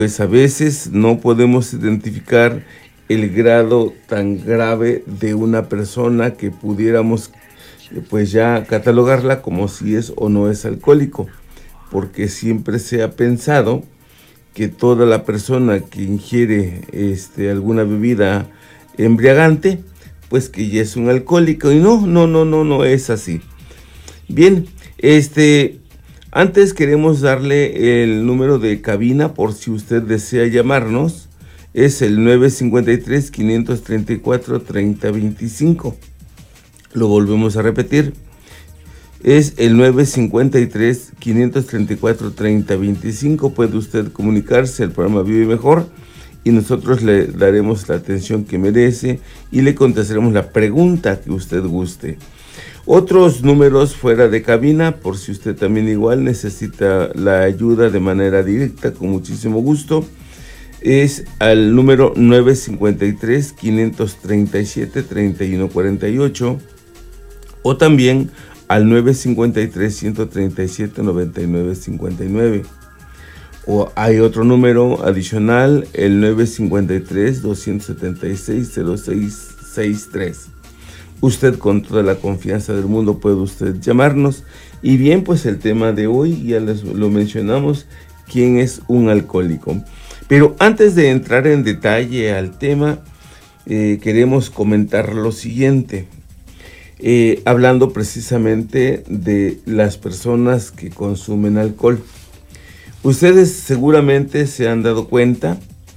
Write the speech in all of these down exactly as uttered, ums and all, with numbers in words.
Pues a veces no podemos identificar el grado tan grave de una persona que pudiéramos eh, pues ya catalogarla como si es o no es alcohólico, porque siempre se ha pensado que toda la persona que ingiere este, alguna bebida embriagante, pues que ya es un alcohólico, y no, no, no, no, no es así. Bien, este... Antes queremos darle el número de cabina por si usted desea llamarnos. Es el nueve cinco tres, cinco tres cuatro, tres cero dos cinco. Lo volvemos a repetir. Es el nueve cinco tres, cinco tres cuatro, tres cero dos cinco. Puede usted comunicarse al programa Vive Mejor y nosotros le daremos la atención que merece y le contestaremos la pregunta que usted guste. Otros números fuera de cabina, por si usted también igual necesita la ayuda de manera directa, con muchísimo gusto, es al número nueve cinco tres, cinco tres siete, tres uno cuatro ocho o también al nueve cinco tres, uno tres siete, nueve nueve cinco nueve. O hay otro número adicional, el nueve cinco tres, dos siete seis, cero seis seis tres. Usted con toda la confianza del mundo puede usted llamarnos. Y bien, pues el tema de hoy ya les lo mencionamos, ¿quién es un alcohólico? Pero antes de entrar en detalle al tema, eh, queremos comentar lo siguiente. Eh, hablando precisamente de las personas que consumen alcohol. Ustedes seguramente se han dado cuenta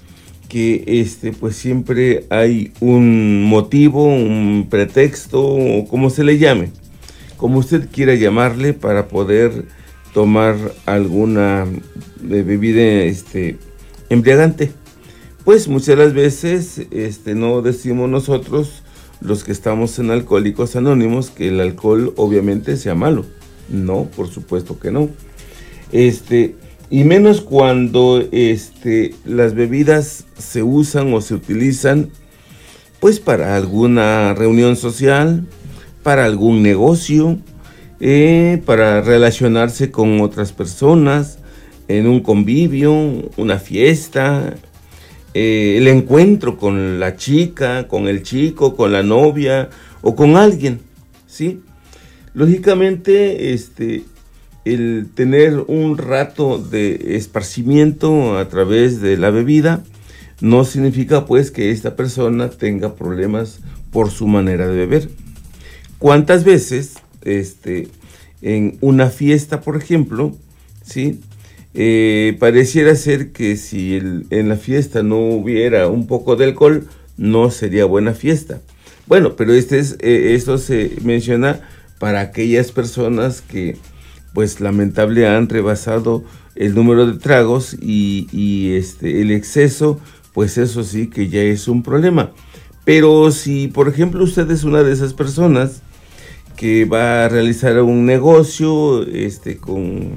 que este, pues siempre hay un motivo, un pretexto, o como se le llame, como usted quiera llamarle, para poder tomar alguna bebida este, embriagante. Pues muchas de las veces este, no decimos nosotros, los que estamos en Alcohólicos Anónimos, que el alcohol obviamente sea malo. No, por supuesto que no. Este... Y menos cuando este, las bebidas se usan o se utilizan pues para alguna reunión social, para algún negocio, eh, para relacionarse con otras personas, en un convivio, una fiesta, eh, el encuentro con la chica, con el chico, con la novia o con alguien, ¿sí? Lógicamente, este... el tener un rato de esparcimiento a través de la bebida no significa pues que esta persona tenga problemas por su manera de beber. ¿Cuántas veces este, en una fiesta, por ejemplo, ¿sí? eh, pareciera ser que si el, en la fiesta no hubiera un poco de alcohol, no sería buena fiesta? Bueno, pero este es, eh, esto se menciona para aquellas personas que pues lamentable han rebasado el número de tragos y, y este, el exceso, pues eso sí que ya es un problema. Pero si, por ejemplo, usted es una de esas personas que va a realizar un negocio este, con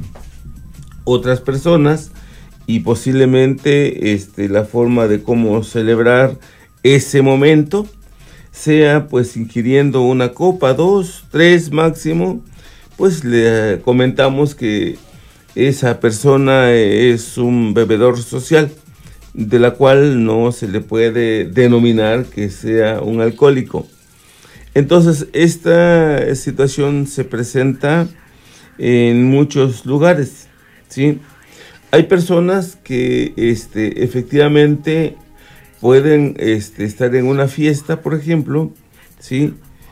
otras personas y posiblemente este, la forma de cómo celebrar ese momento sea pues ingiriendo una copa, dos, tres máximo, pues le comentamos que esa persona es un bebedor social, de la cual no se le puede denominar que sea un alcohólico. Entonces, esta situación se presenta en muchos lugares, ¿sí? Hay personas que este, efectivamente pueden este, estar en una fiesta, por ejemplo, ¿sí?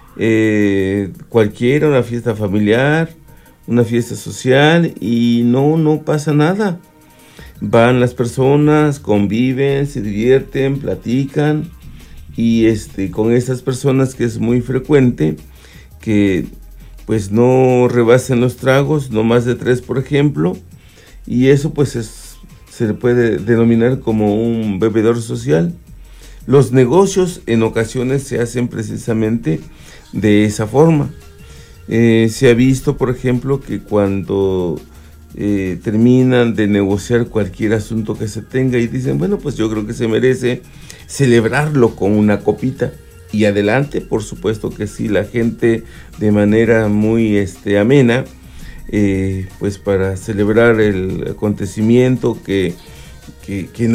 Eh, cualquiera, una fiesta familiar, una fiesta social, y no, no pasa nada. Van las personas, conviven, se divierten, platican, y este, con estas personas que es muy frecuente, que pues no rebasen los tragos, no más de tres, por ejemplo, y eso pues es, se le puede denominar como un bebedor social. Los negocios en ocasiones se hacen precisamente de esa forma. Eh, se ha visto, por ejemplo, que cuando eh, terminan de negociar cualquier asunto que se tenga y dicen, bueno, pues yo creo que se merece celebrarlo con una copita. Y adelante, por supuesto que sí, la gente de manera muy este, amena, eh, pues para celebrar el acontecimiento que, que, que